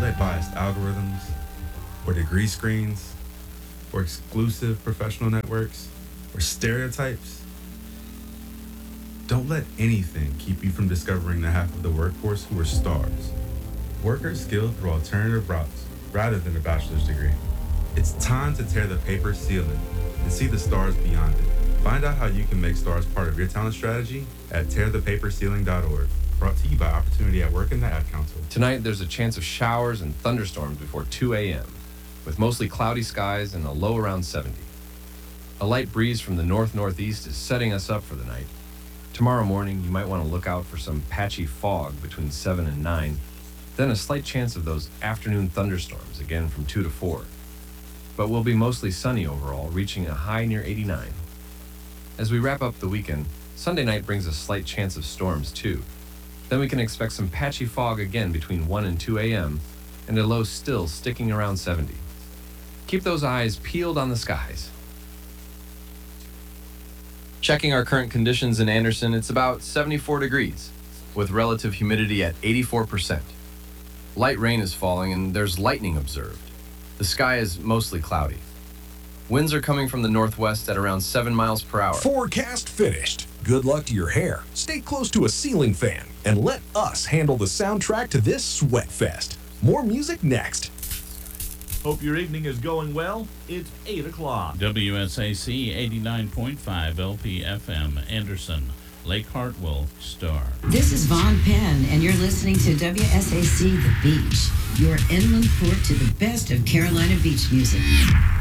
let biased algorithms, or degree screens, or exclusive professional networks, or stereotypes. Don't let anything keep you from discovering the half of the workforce who are stars. Workers skilled through alternative routes rather than a bachelor's degree. It's time to tear the paper ceiling and see the stars beyond it. Find out how you can make stars part of your talent strategy at tearthepaperceiling.org. Brought to you by Opportunity at Work and the Ad Council. Tonight, there's a chance of showers and thunderstorms before 2 a.m., with mostly cloudy skies and a low around 70. A light breeze from the north-northeast is setting us up for the night. Tomorrow morning, you might want to look out for some patchy fog between 7 and 9, then a slight chance of those afternoon thunderstorms again from 2 to 4. But we'll be mostly sunny overall, reaching a high near 89. As we wrap up the weekend, Sunday night brings a slight chance of storms too. Then we can expect some patchy fog again between 1 and 2 a.m., and a low still sticking around 70. Keep those eyes peeled on the skies. Checking our current conditions in Anderson, it's about 74 degrees, with relative humidity at 84%. Light rain is falling and there's lightning observed. The sky is mostly cloudy. Winds are coming from the northwest at around 7 miles per hour. Forecast finished. Good luck to your hair. Stay close to a ceiling fan and let us handle the soundtrack to this sweat fest. More music next. Hope your evening is going well. It's 8 o'clock. WSAC 89.5 LPFM, Anderson, Lake Hartwell, Star. This is Vaughn Penn, and you're listening to WSAC The Beach, your inland port to the best of Carolina beach music.